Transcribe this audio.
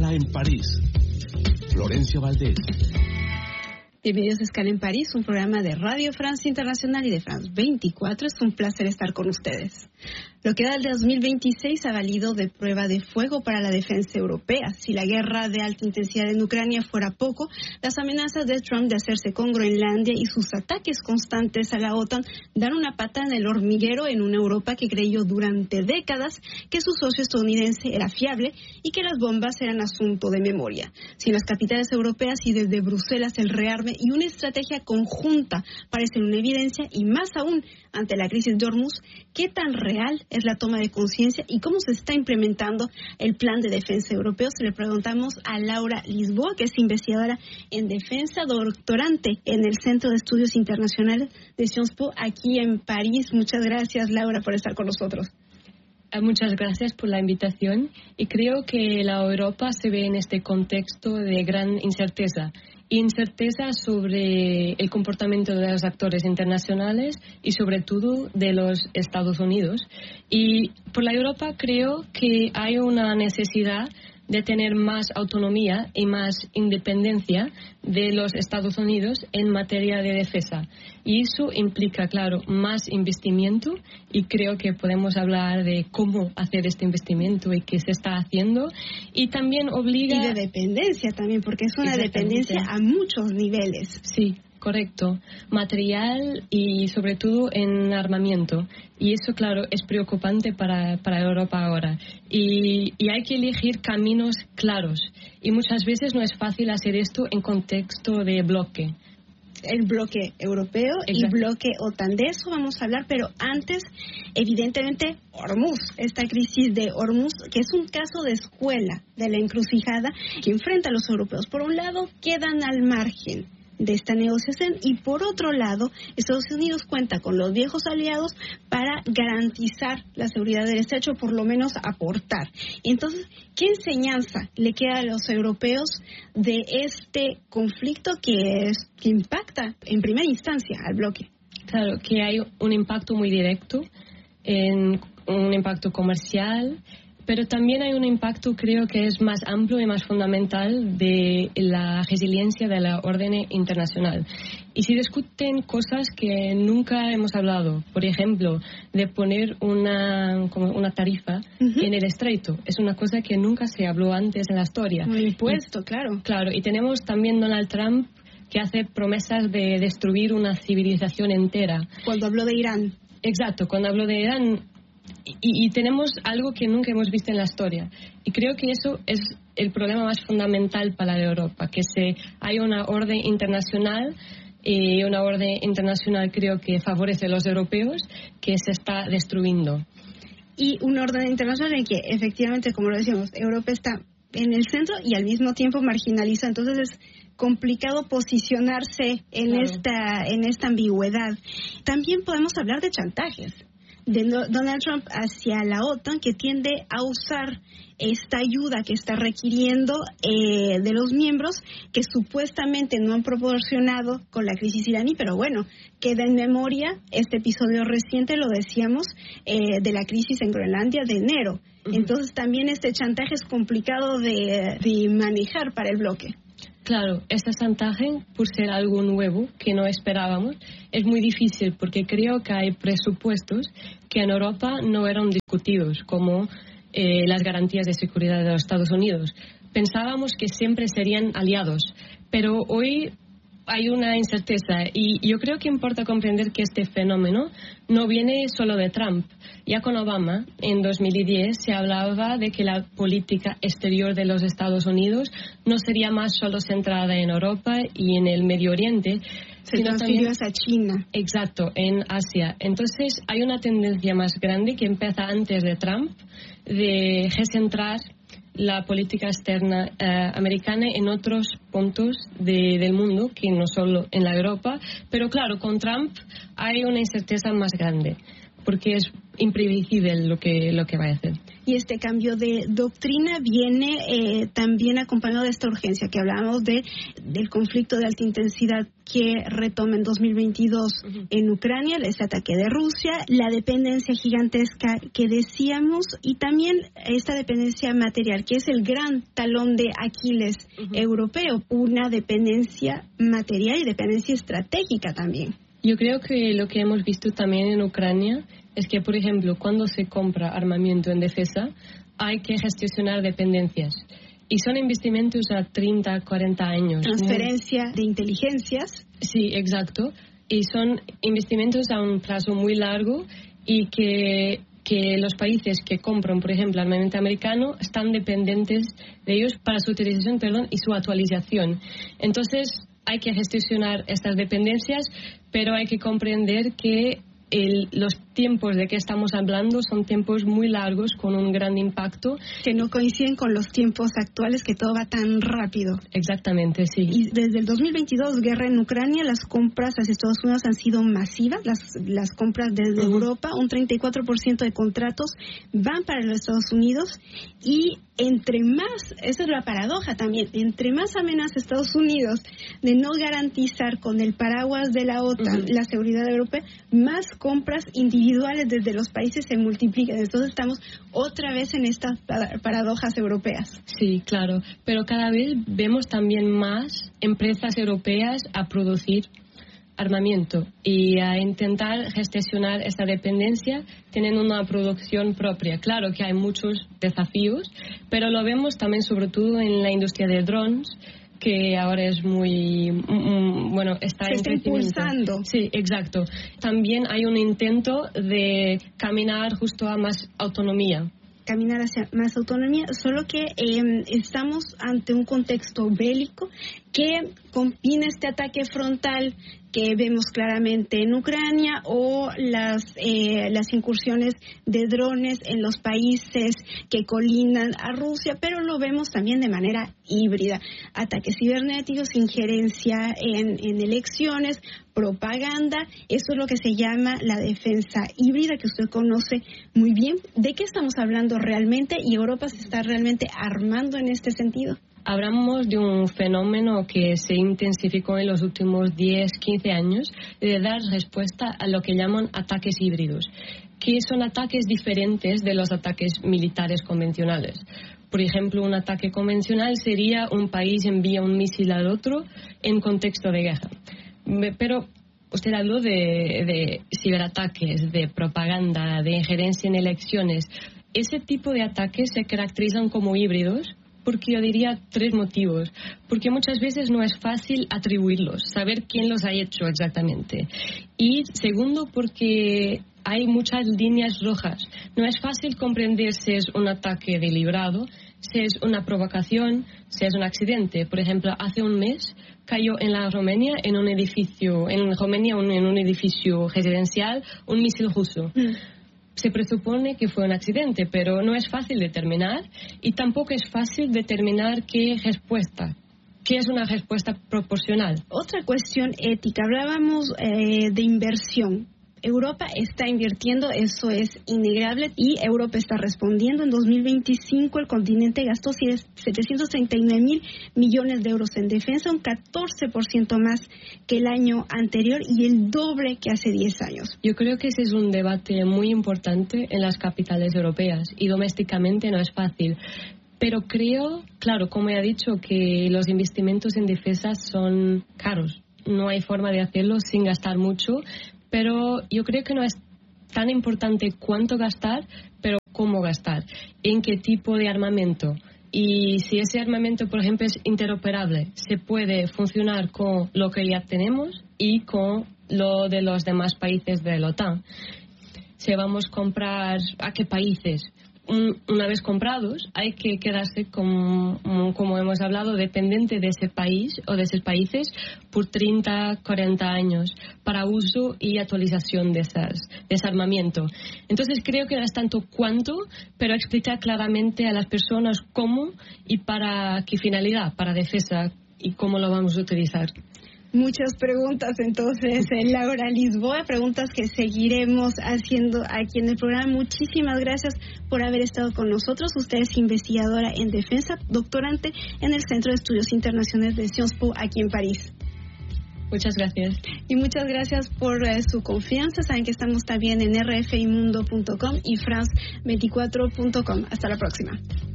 Escala en París. Florencia Valdés. Bienvenidos a Escala en París, un programa de Radio France Internacional y de France 24. Es un placer estar con ustedes. Lo que da el 2026 ha valido de prueba de fuego para la defensa europea. Si la guerra de alta intensidad en Ucrania fuera poco, las amenazas de Trump de hacerse con Groenlandia y sus ataques constantes a la OTAN dan una pata en el hormiguero en una Europa que creyó durante décadas que su socio estadounidense era fiable y que las bombas eran asunto de memoria. Si en las capitales europeas y desde Bruselas el rearme y una estrategia conjunta parecen una evidencia, y más aún ante la crisis de Hormuz, ¿qué tan real es la toma de conciencia y cómo se está implementando el plan de defensa europeo? Se le preguntamos a Laura Lisboa, que es investigadora en defensa, doctorante en el Centro de Estudios Internacionales de Sciences Po, aquí en París. Muchas gracias, Laura, por estar con nosotros. Muchas gracias por la invitación, y creo que la Europa se ve en este contexto de gran incerteza sobre el comportamiento de los actores internacionales y sobre todo de los Estados Unidos. Y por la Europa creo que hay una necesidad de tener más autonomía y más independencia de los Estados Unidos en materia de defensa. Y eso implica, claro, más investimiento, y creo que podemos hablar de cómo hacer este investimiento y qué se está haciendo. Y también obliga... Y de dependencia también, porque es una dependencia a muchos niveles. Sí. Correcto, material y sobre todo en armamento. Y eso, claro, es preocupante para Europa ahora. Y hay que elegir caminos claros. Y muchas veces no es fácil hacer esto en contexto de bloque. El bloque europeo. Exacto. Y bloque OTAN. De eso vamos a hablar, pero antes, evidentemente, Hormuz, esta crisis de Hormuz, que es un caso de escuela de la encrucijada que enfrenta a los europeos. Por un lado, quedan al margen de esta negociación, y por otro lado, Estados Unidos cuenta con los viejos aliados para garantizar la seguridad del estrecho, por lo menos aportar. Entonces, ¿qué enseñanza le queda a los europeos de este conflicto que impacta en primera instancia al bloque? Claro, que hay un impacto muy directo, un impacto comercial, pero también hay un impacto, creo que es más amplio y más fundamental, de la resiliencia de la orden internacional. Y se discuten cosas que nunca hemos hablado. Por ejemplo, de poner una tarifa en el estrecho. Es una cosa que nunca se habló antes en la historia. Un impuesto, claro. Claro, y tenemos también Donald Trump, que hace promesas de destruir una civilización entera. Cuando habló de Irán. Exacto, cuando habló de Irán. Y tenemos algo que nunca hemos visto en la historia. Y creo que eso es el problema más fundamental para la Europa, que hay una orden internacional, y una orden internacional creo que favorece a los europeos, que se está destruyendo. Y una orden internacional en que efectivamente, como lo decíamos, Europa está en el centro y al mismo tiempo marginaliza. Entonces es complicado posicionarse en, claro, en esta ambigüedad. También podemos hablar de chantajes de Donald Trump hacia la OTAN, que tiende a usar esta ayuda que está requiriendo de los miembros, que supuestamente no han proporcionado con la crisis iraní, pero bueno, queda en memoria este episodio reciente, lo decíamos, de la crisis en Groenlandia de enero. Entonces también este chantaje es complicado de manejar para el bloque. Claro, este chantaje, por ser algo nuevo que no esperábamos, es muy difícil, porque creo que hay presupuestos que en Europa no eran discutidos, como las garantías de seguridad de los Estados Unidos. Pensábamos que siempre serían aliados, pero hoy hay una incerteza, y yo creo que importa comprender que este fenómeno no viene solo de Trump. Ya con Obama, en 2010, se hablaba de que la política exterior de los Estados Unidos no sería más solo centrada en Europa y en el Medio Oriente, sino también a China. Exacto, en Asia. Entonces, hay una tendencia más grande que empieza antes de Trump, de recentrar la política externa americana en otros puntos del mundo, que no solo en la Europa. Pero claro, con Trump hay una incerteza más grande, porque es imprevisible lo que va a hacer. Y este cambio de doctrina viene también acompañado de esta urgencia que hablábamos del conflicto de alta intensidad que retoma en 2022 en Ucrania, ese ataque de Rusia, la dependencia gigantesca que decíamos y también esta dependencia material, que es el gran talón de Aquiles europeo, una dependencia material y dependencia estratégica también. Yo creo que lo que hemos visto también en Ucrania es que, por ejemplo, cuando se compra armamento en defensa, hay que gestionar dependencias. Y son investimentos a 30, 40 años. Transferencia de inteligencias. Sí, exacto. Y son investimentos a un plazo muy largo y que los países que compran, por ejemplo, armamento americano, están dependientes de ellos para su utilización, y su actualización. Entonces, hay que gestionar estas dependencias, pero hay que comprender que los tiempos de que estamos hablando son tiempos muy largos con un gran impacto. Que no coinciden con los tiempos actuales, que todo va tan rápido. Exactamente, sí. Y desde el 2022, guerra en Ucrania, las compras hacia Estados Unidos han sido masivas. Las compras desde Europa, un 34% de contratos van para los Estados Unidos. Y entre más, esa es la paradoja también, entre más amenaza Estados Unidos de no garantizar con el paraguas de la OTAN la seguridad europea, más compras individuales desde los países se multiplican. Entonces estamos otra vez en estas paradojas europeas. Sí, claro, pero cada vez vemos también más empresas europeas a producir armamento y a intentar gestionar esta dependencia teniendo una producción propia. Claro que hay muchos desafíos, pero lo vemos también sobre todo en la industria de drones, que ahora es muy, está impulsando. Sí, exacto. También hay un intento de caminar justo a más autonomía. Caminar hacia más autonomía, solo que estamos ante un contexto bélico que combina este ataque frontal que vemos claramente en Ucrania o las incursiones de drones en los países que colindan a Rusia, pero lo vemos también de manera híbrida. Ataques cibernéticos, injerencia en elecciones, propaganda, eso es lo que se llama la defensa híbrida, que usted conoce muy bien. ¿De qué estamos hablando realmente? ¿Y Europa se está realmente armando en este sentido? Hablamos de un fenómeno que se intensificó en los últimos 10, 15 años de dar respuesta a lo que llaman ataques híbridos, que son ataques diferentes de los ataques militares convencionales. Por ejemplo, un ataque convencional sería un país envía un misil al otro en contexto de guerra. Pero usted habló de ciberataques, de propaganda, de injerencia en elecciones. Ese tipo de ataques se caracterizan como híbridos porque yo diría 3 motivos. Porque muchas veces no es fácil atribuirlos, saber quién los ha hecho exactamente. Y segundo, porque hay muchas líneas rojas. No es fácil comprender si es un ataque deliberado, si es una provocación, si es un accidente. Por ejemplo, hace un mes cayó en Rumania, en un edificio residencial, un misil ruso. Se presupone que fue un accidente, pero no es fácil determinar y tampoco es fácil determinar qué es una respuesta proporcional. Otra cuestión ética, hablábamos de inversión. Europa está invirtiendo, eso es innegable, y Europa está respondiendo. En 2025 el continente gastó 739.000 millones de euros en defensa, un 14% más que el año anterior y el doble que hace 10 años. Yo creo que ese es un debate muy importante en las capitales europeas y domésticamente no es fácil. Pero creo, claro, como he dicho, que los investimentos en defensa son caros. No hay forma de hacerlo sin gastar mucho. Pero yo creo que no es tan importante cuánto gastar, pero cómo gastar, en qué tipo de armamento. Y si ese armamento, por ejemplo, es interoperable, se puede funcionar con lo que ya tenemos y con lo de los demás países de la OTAN. Si vamos a comprar a qué países, una vez comprados, hay que quedarse, como hemos hablado, dependiente de ese país o de esos países por 30, 40 años para uso y actualización de ese armamento. Entonces creo que no es tanto cuánto, pero explicar claramente a las personas cómo y para qué finalidad, para defensa y cómo lo vamos a utilizar. Muchas preguntas entonces, Laura Lisboa, preguntas que seguiremos haciendo aquí en el programa. Muchísimas gracias por haber estado con nosotros. Usted es investigadora en defensa, doctorante en el Centro de Estudios Internacionales de Sciences Po aquí en París. Muchas gracias. Y muchas gracias por su confianza. Saben que estamos también en rfimundo.com y france24.com. Hasta la próxima.